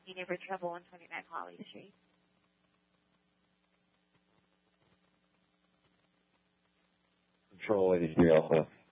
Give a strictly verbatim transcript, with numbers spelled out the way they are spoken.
You never trouble one twenty-nine Holly Street. Control eighty-three Alpha.